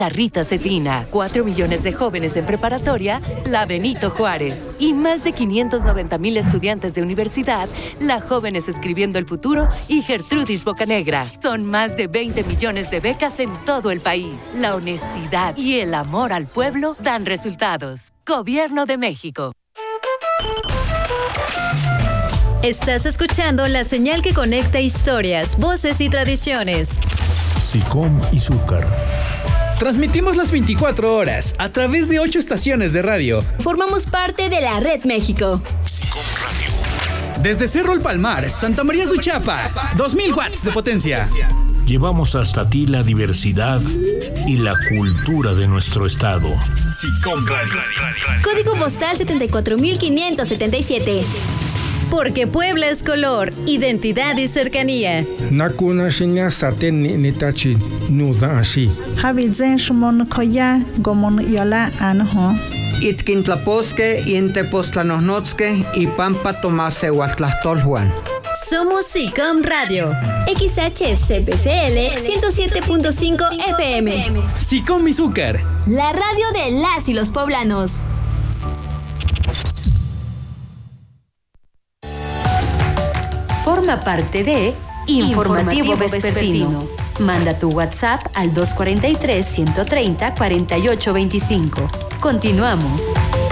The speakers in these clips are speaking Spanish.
La Rita Cetina, 4 millones de jóvenes en preparatoria, la Benito Juárez. Y más de 590,000 estudiantes de universidad, la Jóvenes Escribiendo el Futuro y Gertrudis Bocanegra. Son más de 20 millones de becas en todo el país. La honestidad y el amor al pueblo dan resultados. Gobierno de México. Estás escuchando la señal que conecta historias, voces y tradiciones. SICOM Izúcar. Transmitimos las 24 horas a través de 8 estaciones de radio. Formamos parte de la Red México. SICOM Radio. Desde Cerro El Palmar, Santa María Suchapa, 2000 watts de potencia. Llevamos hasta ti la diversidad y la cultura de nuestro estado. SICOM Radio. Código postal 74577. Porque Puebla es color, identidad y cercanía. Nakuna shinya saten nitachi nuda ashi. Habizen shumon koya gomon yola anho. Itkintlaposque, Intepostlanosnotzque y Pampa Tomase Huatlastolhuan. Somos SICOM Radio. XHCPCL 107.5 FM. SICOM Izúcar. La radio de las y los poblanos. Forma parte de Informativo Vespertino. Manda tu WhatsApp al 243-130-4825. Continuamos.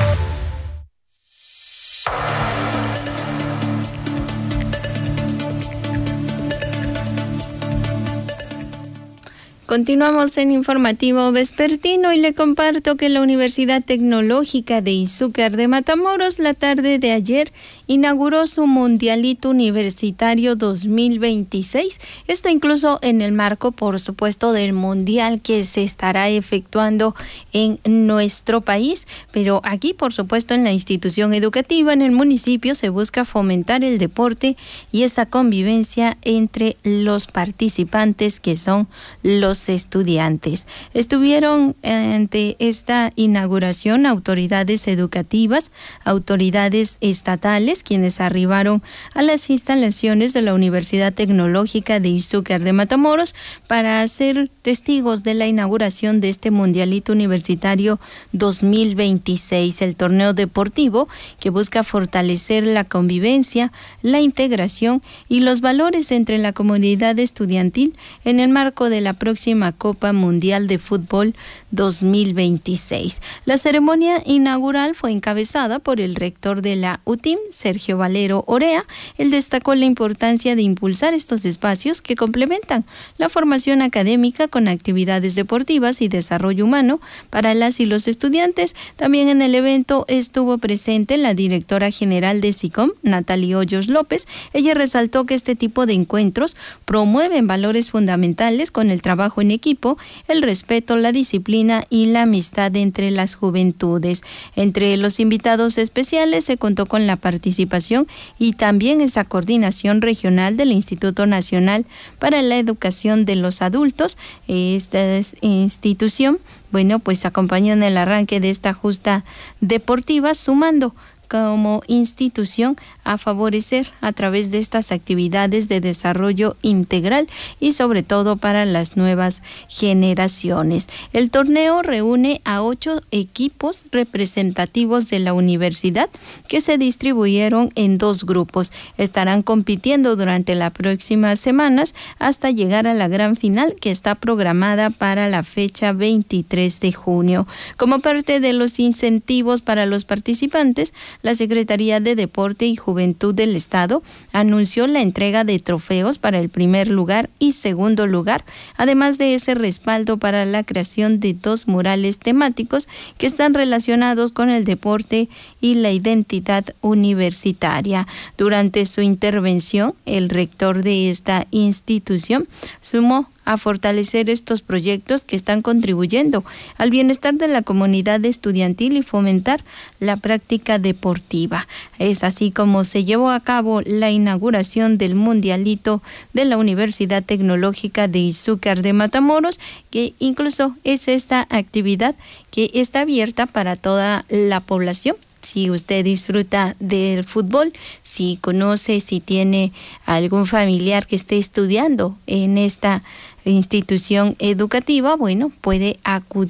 Continuamos en Informativo Vespertino y le comparto que la Universidad Tecnológica de Izúcar de Matamoros la tarde de ayer inauguró su Mundialito Universitario 2026. Esto incluso en el marco, por supuesto, del Mundial que se estará efectuando en nuestro país. Pero aquí, por supuesto, en la institución educativa, en el municipio, se busca fomentar el deporte y esa convivencia entre los participantes que son los estudiantes. Estuvieron ante esta inauguración autoridades educativas, autoridades estatales, quienes arribaron a las instalaciones de la Universidad Tecnológica de Izúcar de Matamoros para ser testigos de la inauguración de este Mundialito Universitario 2026, el torneo deportivo que busca fortalecer la convivencia, la integración y los valores entre la comunidad estudiantil en el marco de la próxima Copa Mundial de Fútbol 2026. La ceremonia inaugural fue encabezada por el rector de la UTIM, Sergio Valero Orea. Él destacó la importancia de impulsar estos espacios que complementan la formación académica con actividades deportivas y desarrollo humano para las y los estudiantes. También en el evento estuvo presente la directora general de SICOM, Natalie Hoyos López. Ella resaltó que este tipo de encuentros promueven valores fundamentales con el trabajo en equipo, el respeto, la disciplina y la amistad entre las juventudes. Entre los invitados especiales se contó con la participación y también esa coordinación regional del Instituto Nacional para la Educación de los Adultos. Esta institución, pues acompañó en el arranque de esta justa deportiva, sumando como institución a favorecer a través de estas actividades de desarrollo integral y sobre todo para las nuevas generaciones. El torneo reúne a 8 equipos representativos de la universidad que se distribuyeron en 2 grupos. Estarán compitiendo durante las próximas semanas hasta llegar a la gran final que está programada para la fecha 23 de junio. Como parte de los incentivos para los participantes, la Secretaría de Deporte y Juventud del Estado anunció la entrega de trofeos para el primer lugar y segundo lugar, además de ese respaldo para la creación de 2 murales temáticos que están relacionados con el deporte y la identidad universitaria. Durante su intervención, el rector de esta institución sumó a fortalecer estos proyectos que están contribuyendo al bienestar de la comunidad estudiantil y fomentar la práctica deportiva. Es así como se llevó a cabo la inauguración del Mundialito de la Universidad Tecnológica de Izúcar de Matamoros, que incluso es esta actividad que está abierta para toda la población. Si usted disfruta del fútbol, si conoce, si tiene algún familiar que esté estudiando en esta institución educativa, bueno, puede acudir